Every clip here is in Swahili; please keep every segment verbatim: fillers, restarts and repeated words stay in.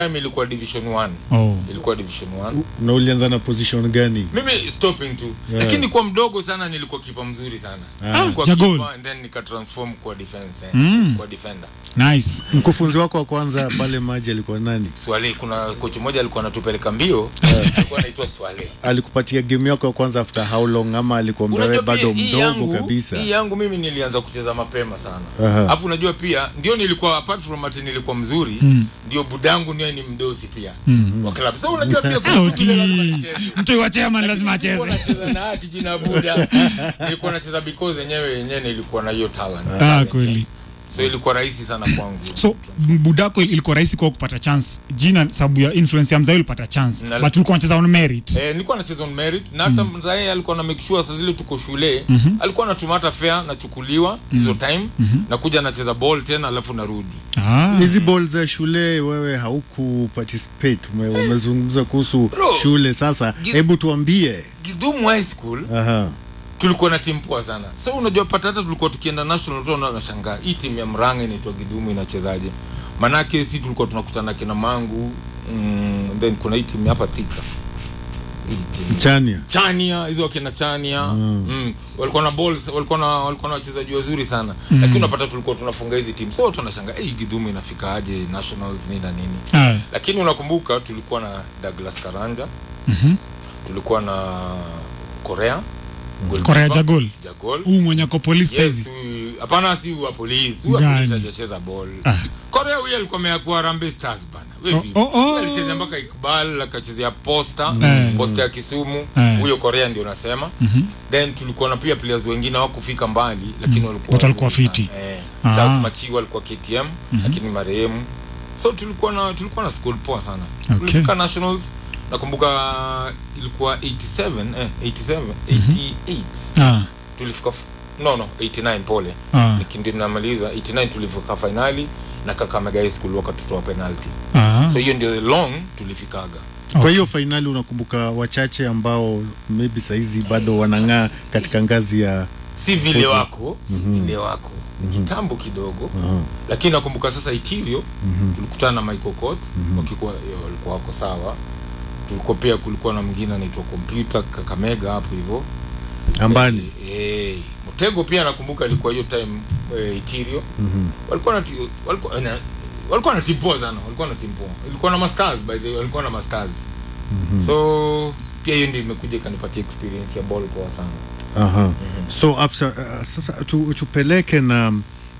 time ilikuwa division one. Oh. Ilikuwa division one. Na ulianza na position gani? Mimi stopping tu. Yeah. Lakini kwa mdogo sana nilikuwa kipa mzuri sana. Ah, kwa kipa and then nika transform kwa defense, eh, mm. kwa defender. Nice. Mkufunzi wako wa kwanza pale Maji alikuwa nani? Swale. Kuna coach mmoja alikuwa anatupeleka mbio, alikuwa anaitwa Swale. Alikupatia game yako ya kwanza after how long, ama alikuwa wewe bado mdogo yangu, kabisa? Hii yangu mimi nilianza kucheza mapema sana. Alafu unajua pia ndio nilikuwa apart from Martin nilikuwa mzuri, mm. ndio budangu ndio ni mdosi pia. Mm. Wa club. So unajua pia kwa mtu wa chairman lazima acheze. Unacheza na ati jina buda. Nilikuwa nacheza because yenyewe yenyewe nilikuwa na hiyo talent. Ah, kweli. So ilikuwa rahisi sana kwangu. So budako ilikuwa rahisi kwa kupata chance. Jina sababu ya influence ya mzee ulipata chance. Nal but ulikuwa unacheza on merit. Eh, nilikuwa nacheza on merit na hata mm. mzee alikuwa na make sure saa zile tuko shule, mm -hmm. alikuwa anatumata fair na chukuliwa hizo mm -hmm. time mm -hmm. na kuja nacheza ball tena alafu narudi. Ah. Hizi ball za shule wewe hauku participate. Umezungumza kuhusu shule sasa. Hebu tuambie. Kidumu High School. Aha. Tulikuwa na timu poa sana. So unajua patata tulikuwa tukienda national tu na nashangaa hii timu ya Murang'a inaitwa Kidumu inachezaje? Manake sisi tulikuwa tunakutana kina Mangu, mm, then kuna hii timu hapa Thika. Hii timu Chania. Chania, hizo kina Chania. Mm. Mm. Walikuwa na balls, walikuwa na walikuwa na wachezaji wazuri sana. Mm. Lakini unapata tulikuwa tunafunga hizi timu. So tunashangaa hii Kidumu inafika aje nationals nini na nini. Ah. Lakini unakumbuka tulikuwa na Douglas Karanja. Mhm. Mm tulikuwa na Korea. Korea Jagol. Jagol. Huu mwenye kwa polisi hizi. Yes, hapana si wa polisi. Huwa polisi hajacheza ball. Ah. Korea huyo alikuwa ameakuwa Harambee Stars bana. Wewe. Oh, oh, oh. Alicheza mpaka Iqbal, akachezea Posta, mm. Posta ya Kisumu. Huyo mm. Korea ndio nasema. Mm -hmm. Then tulikuwa na pia players wengine hawakufika mbali lakini mm. walikuwa walikuwa fiti. Eh. Ah. Charles Machiwa alikuwa K T M mm -hmm. lakini marehemu. So tulikuwa na tulikuwa na school poa sana. Okay. Tulifika nationals. Nakumbuka ilikuwa eighty-seven eh eighty-seven eighty-eight. Ah. Tulifika no no eighty-nine pole. Ah. Nikindi namaliza eighty-nine tulifika finali na Kakamega High School wakatutoa penalty. Ah. So hiyo ndio long tulifikaga. Okay. Kwa hiyo finali unakumbuka wachache ambao maybe saizi bado wanang'aa katika ngazi ya si vile wako, si vile wako. Kitambo kidogo. Uh -huh. Lakini nakumbuka sasa Itirio, uh -huh. tulikutana na Michael Court, uh -huh. wakikuwa walikuwa wako sawa. Tulikuwa pia kulikuwa na mwingine anaitwa Computer Kakamega hapo hivyo. Ambani. Eh, eh Mtego pia nakumbuka ilikuwa hiyo time eh, Itirio. Mhm. Mm walikuwa na walikuwa na walikuwa na timpo sana, walikuwa na timpo. Ilikuwa na masters by the way, walikuwa na masters. Mhm. Mm so pia hiyo ndio imekuja kanipatia experience ya ball kwa sana. Aha. Mm -hmm. So after uh, sasa tu, tupeleke na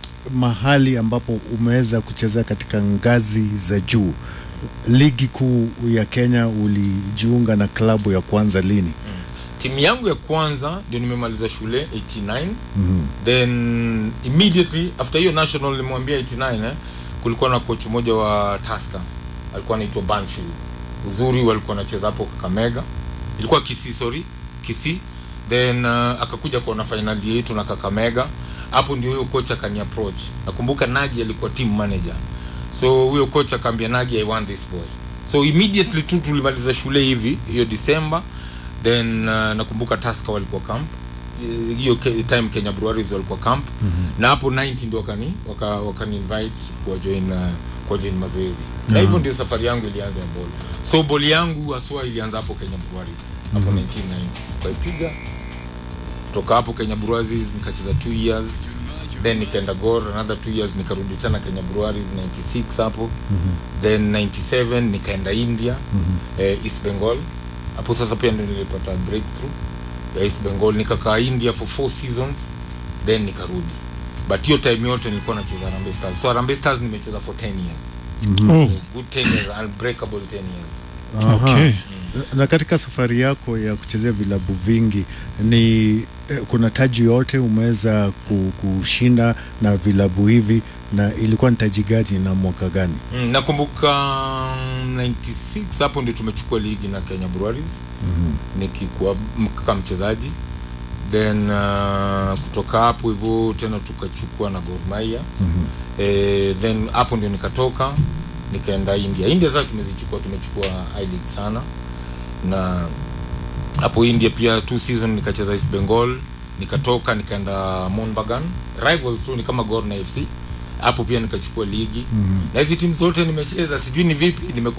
mahali ambapo umeweza kucheza katika ngazi za juu. Ligi kuu ya Kenya ulijiunga na klabu ya kwanza lini? Mm. Timu yangu ya kwanza ndio nimemaliza shule eighty-nine. Mm -hmm. Then immediately after hiyo national nilimwambia eighty-nine eh, kulikuwa na coach mmoja wa Tusker. Alikuwa anaitwa Banfield. Uzuri walikuwa wanacheza hapo Kakamega. Ilikuwa Kisii sorry, Kisii. Then uh, akakuja kuona final yetu na Kakamega. Hapo ndio huyo coach akani approach. Nakumbuka Nagi alikuwa team manager. So huyo coach akaambia Nagi I want this boy. So immediately tu tulimaliza shule hivi hiyo December. Then uh, nakumbuka Tusker walikuwa camp. Hiyo time Kenya Breweries walikuwa camp. Mm -hmm. Na hapo ninety ndio wakani waka, wakani invite kwa join uh, kwa join mazoezi. Mm -hmm. Na hivyo ndio safari yangu ilianza ya ball. So ball yangu aswa ilianza hapo Kenya Breweries. Hapo mm -hmm. nineteen ninety. Kwa ipiga kutoka hapo Kenya Breweries nikacheza two years. Then nikaenda Gor another two years nikarudi tena Kenya Breweries ninety-six hapo. Mm -hmm. Then ninety-seven nikaenda India, mm -hmm. eh, East Bengal. Hapo sasa pia ndio nilipata breakthrough ya East Bengal, nikakaa India for four seasons then nikarudi. But hiyo time yote nilikuwa nacheza Harambee Stars. So Harambee Stars nimecheza for ten years. Mm -hmm. So good ten years, unbreakable ten years. Aha. Okay. Mm. Na katika safari yako ya kuchezea vilabu vingi ni eh, kuna taji yote umeweza kushinda na vilabu hivi, na ilikuwa ni taji gani na mwaka gani? Mm, nakumbuka ninety-six hapo ndio tumechukua ligi na Kenya Breweries. Mhm. Nikikuwa kama mchezaji. Then uh, kutoka hapo hivyo tena tukachukua na Gor Mahia. Mhm. Eh, then hapo ndio nikatoka nikaenda India. India sasa tumezichukua tumechukua I-League sana. Na hapo India pia two season nikacheza East Bengal, nikatoka nikaenda Mohun Bagan. Rivals tu ni kama Gor na F C. hapo pia nikachukua ligi. Mm-hmm. Na hizi timu zote nimecheza, sijui ni vipi nimekuwa